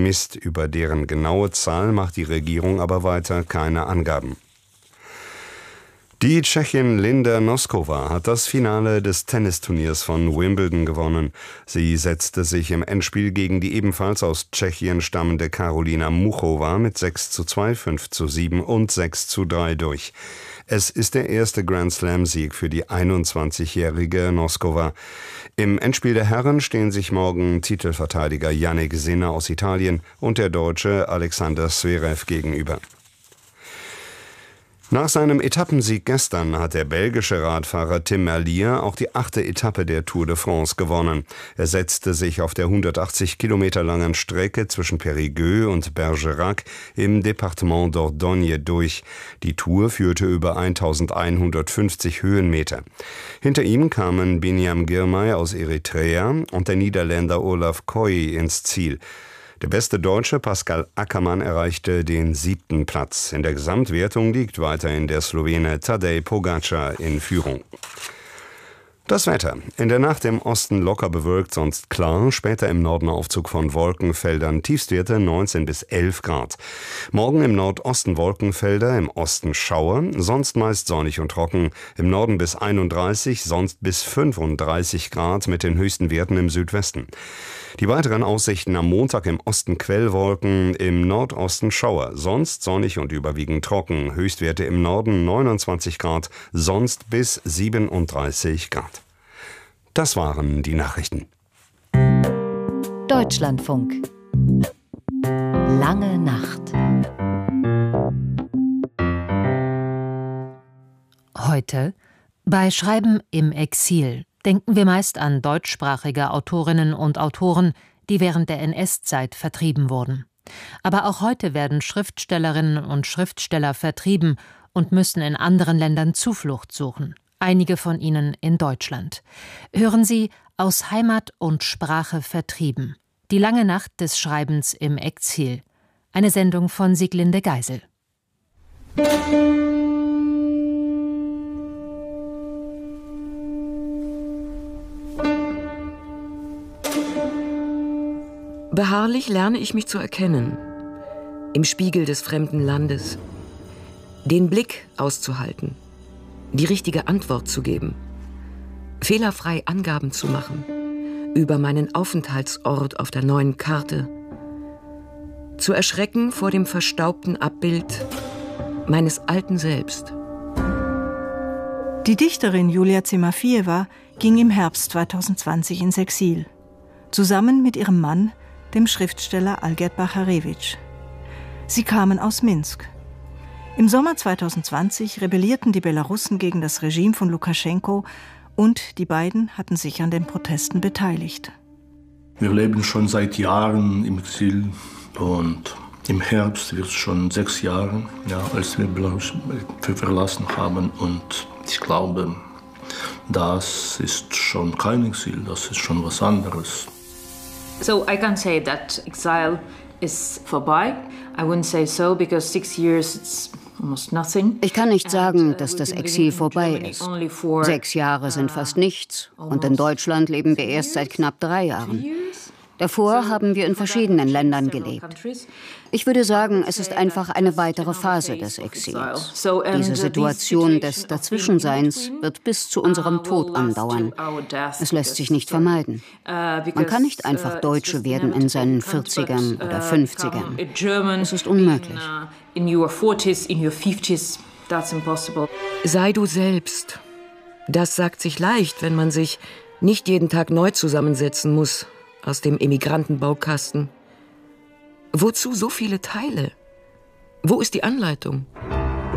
vermisst. Über deren genaue Zahl macht die Regierung aber weiter keine Angaben. Die Tschechin Linda Noskova hat das Finale des Tennisturniers von Wimbledon gewonnen. Sie setzte sich im Endspiel gegen die ebenfalls aus Tschechien stammende Karolina Muchova mit 6:2, 5:7 und 6:3 durch. Es ist der erste Grand-Slam-Sieg für die 21-jährige Noskova. Im Endspiel der Herren stehen sich morgen Titelverteidiger Jannik Sinner aus Italien und der Deutsche Alexander Zverev gegenüber. Nach seinem Etappensieg gestern hat der belgische Radfahrer Tim Merlier auch die 8. Etappe der Tour de France gewonnen. Er setzte sich auf der 180 Kilometer langen Strecke zwischen Périgueux und Bergerac im Departement Dordogne durch. Die Tour führte über 1150 Höhenmeter. Hinter ihm kamen Binyam Girmay aus Eritrea und der Niederländer Olaf Koy ins Ziel. Der beste Deutsche Pascal Ackermann erreichte den 7. Platz. In der Gesamtwertung liegt weiterhin der Slowene Tadej Pogačar in Führung. Das Wetter. In der Nacht im Osten locker bewölkt, sonst klar. Später im Norden Aufzug von Wolkenfeldern. Tiefstwerte 19 bis 11 Grad. Morgen im Nordosten Wolkenfelder, im Osten Schauer. Sonst meist sonnig und trocken. Im Norden bis 31, sonst bis 35 Grad mit den höchsten Werten im Südwesten. Die weiteren Aussichten am Montag: im Osten Quellwolken, im Nordosten Schauer. Sonst sonnig und überwiegend trocken. Höchstwerte im Norden 29 Grad, sonst bis 37 Grad. Das waren die Nachrichten. Deutschlandfunk. Lange Nacht. Heute bei Schreiben im Exil denken wir meist an deutschsprachige Autorinnen und Autoren, die während der NS-Zeit vertrieben wurden. Aber auch heute werden Schriftstellerinnen und Schriftsteller vertrieben und müssen in anderen Ländern Zuflucht suchen. Einige von ihnen in Deutschland. Hören Sie Aus Heimat und Sprache vertrieben. Die lange Nacht des Schreibens im Exil. Eine Sendung von Sieglinde Geisel. Beharrlich lerne ich mich zu erkennen, im Spiegel des fremden Landes, den Blick auszuhalten, die richtige Antwort zu geben, fehlerfrei Angaben zu machen über meinen Aufenthaltsort auf der neuen Karte, zu erschrecken vor dem verstaubten Abbild meines alten Selbst. Die Dichterin Julia Zimafiewa ging im Herbst 2020 ins Exil, zusammen mit ihrem Mann, dem Schriftsteller Algert Bacharewitsch. Sie kamen aus Minsk. Im Sommer 2020 rebellierten die Belarussen gegen das Regime von Lukaschenko und die beiden hatten sich an den Protesten beteiligt. Wir leben schon seit Jahren im Exil und im Herbst wird es schon 6 Jahre, als wir Belarus verlassen haben. Und ich glaube, das ist schon kein Exil, das ist schon was anderes. So I can say that exile is vorbei. I wouldn't say so because 6 years it's almost nothing. Ich kann nicht sagen, dass das Exil vorbei ist. 6 Jahre sind fast nichts und in Deutschland leben wir erst seit knapp 3 Jahren. Davor haben wir in verschiedenen Ländern gelebt. Ich würde sagen, es ist einfach eine weitere Phase des Exils. Diese Situation des Dazwischenseins wird bis zu unserem Tod andauern. Es lässt sich nicht vermeiden. Man kann nicht einfach Deutsche werden in seinen 40ern oder 50ern. Es ist unmöglich. Sei du selbst. Das sagt sich leicht, wenn man sich nicht jeden Tag neu zusammensetzen muss aus dem Emigrantenbaukasten. Wozu so viele Teile? Wo ist die Anleitung?